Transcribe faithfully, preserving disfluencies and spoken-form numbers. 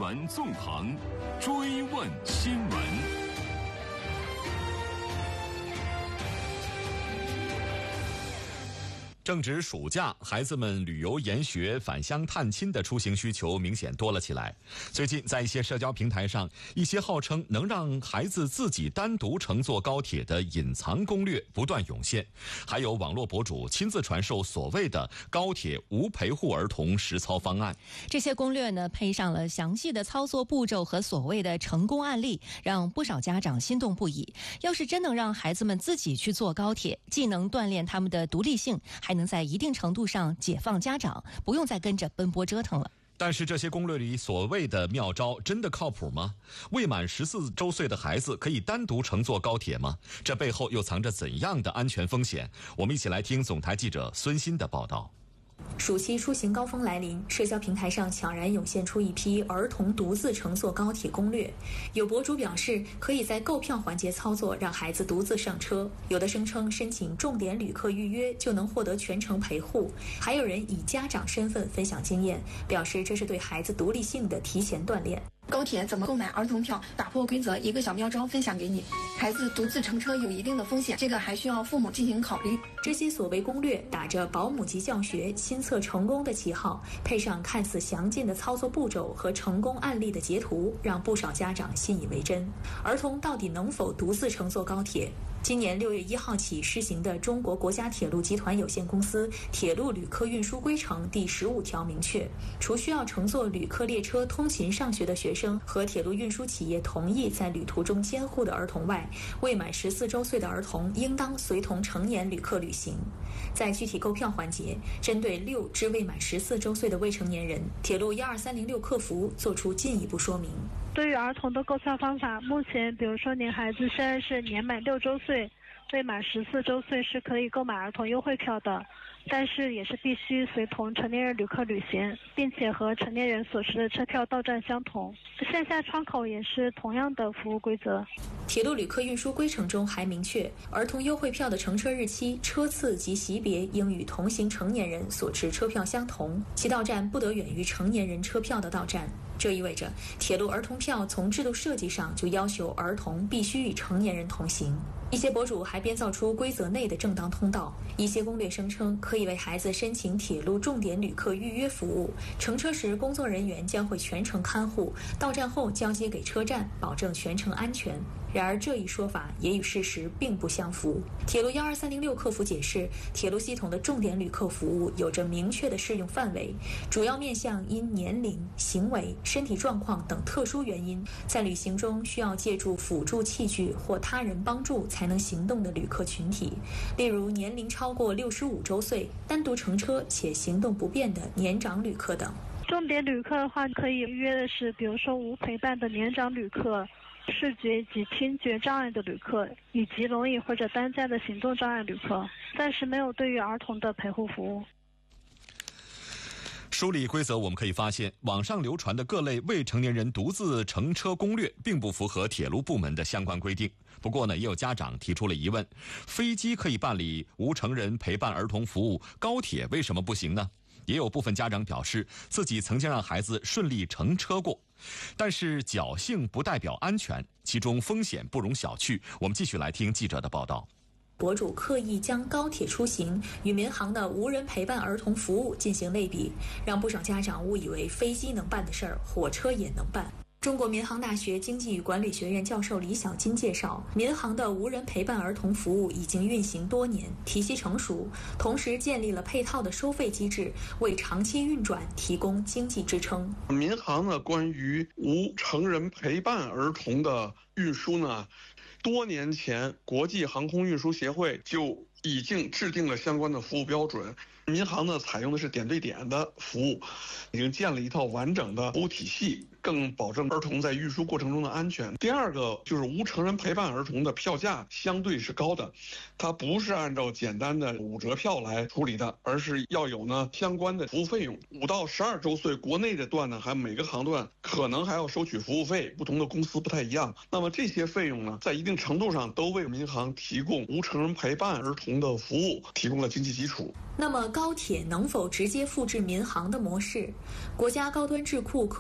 闻纵横，追问新闻。正值暑假，孩子们旅游研学、返乡探亲的出行需求明显多了起来。最近，在一些社交平台上，一些号称能让孩子自己单独乘坐高铁的隐藏攻略不断涌现，还有网络博主亲自传授所谓的高铁无陪护儿童实操方案。 这些攻略呢，配上了详细的操作步骤和所谓的成功案例，让不少家长心动不已。要是真能让孩子们自己去坐高铁，既能锻炼他们的独立性，还能在一定程度上解放家长，不用再跟着奔波折腾了。 但是这些攻略里所谓的妙招真的靠谱吗？未满十四周岁的孩子可以单独乘坐高铁吗？这背后又藏着怎样的安全风险？我们一起来听总台记者孙鑫的报道。 暑期出行高峰来临，社交平台上悄然涌现出一批儿童独自乘坐高铁攻略。有博主表示，可以在购票环节操作，让孩子独自上车；有的声称申请重点旅客预约就能获得全程陪护；还有人以家长身份分享经验，表示这是对孩子独立性的提前锻炼。 高铁怎么购买儿童票？打破规则，一个小妙招分享给你。孩子独自乘车有一定的风险，这个还需要父母进行考虑。 这些所谓攻略打着保姆级教学、亲测成功的旗号，配上看似详尽的操作步骤和成功案例的截图，让不少家长信以为真。儿童到底能否独自乘坐高铁？今年六月一号起施行的中国国家铁路集团有限公司铁路旅客运输规程第十五条明确，除需要乘坐旅客列车通勤上学的学生和铁路运输企业同意在旅途中监护的儿童外，未满十四周岁的儿童应当随同成年旅客旅行。在具体购票环节，针对六至未满十四周岁的未成年人，铁路一二三零六客服做出进一步说明。 对于儿童的购票方法，目前比如说您孩子现在是年满六周岁，未满十四周岁是可以购买儿童优惠票的，但是也是必须随同成年人旅客旅行，并且和成年人所持的车票到站相同。线下窗口也是同样的服务规则。 铁路旅客运输规程中还明确，儿童优惠票的乘车日期、车次及级别应与同行成年人所持车票相同，其到站不得远于成年人车票的到站。这意味着铁路儿童票从制度设计上就要求儿童必须与成年人同行。一些博主还编造出规则内的正当通道，一些攻略声称可以为孩子申请铁路重点旅客预约服务，乘车时工作人员将会全程看护，到站后交接给车站，保证全程安全。然而这一说法也与事实并不相符。铁路一二三零六客服解释，铁路系统的重点旅客服务有着明确的适用范围，主要面向因年龄、行为、身体状况等特殊原因，在旅行中需要借助辅助器具或他人帮助才能行动的旅客群体，例如年龄超过六十五周岁、单独乘车且行动不便的年长旅客等。 重点旅客的话，可以预约的是比如说无陪伴的年长旅客、视觉及听觉障碍的旅客，以及轮椅或者担架的行动障碍旅客，暂时没有对于儿童的陪护服务。 梳理规则，我们可以发现，网上流传的各类未成年人独自乘车攻略并不符合铁路部门的相关规定。不过呢，也有家长提出了疑问：飞机可以办理无成人陪伴儿童服务，高铁为什么不行呢？也有部分家长表示，自己曾经让孩子顺利乘车过，但是侥幸不代表安全，其中风险不容小觑。我们继续来听记者的报道。 博主刻意将高铁出行与民航的无人陪伴儿童服务进行类比，让不少家长误以为飞机能办的事儿，火车也能办。中国民航大学经济与管理学院教授李小金介绍，民航的无人陪伴儿童服务已经运行多年，体系成熟，同时建立了配套的收费机制，为长期运转提供经济支撑。 民航呢，关于无成人陪伴儿童的运输呢，多年前国际航空运输协会就已经制定了相关的服务标准。民航呢，采用的是点对点的服务，已经建了一套完整的服务体系，更保证儿童在运输过程中的安全。第二个就是无成人陪伴儿童的票价相对是高的，它不是按照简单的五折票来处理的，而是要有呢相关的服务费用。五到十二周岁国内的段呢，还每个航段可能还要收取服务费，不同的公司不太一样。那么这些费用呢，在一定程度上都为民航提供无成人陪伴儿童的服务提供了经济基础。 那么高铁能否直接复制民航的模式？国家高端智库可